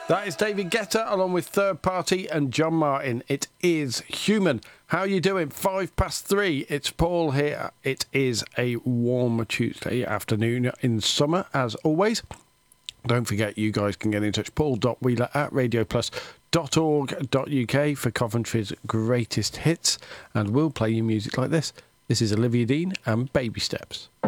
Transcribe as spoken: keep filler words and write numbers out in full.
That is David Guetta along with Third Party and John Martin. It is Human. How you doing? Five past three. It's Paul here. It is a warm Tuesday afternoon in summer, as always. Don't forget, you guys can get in touch. Paul dot wheeler at radio plus dot org dot uk for Coventry's greatest hits. And we'll play you music like this. This is Olivia Dean and Baby Steps.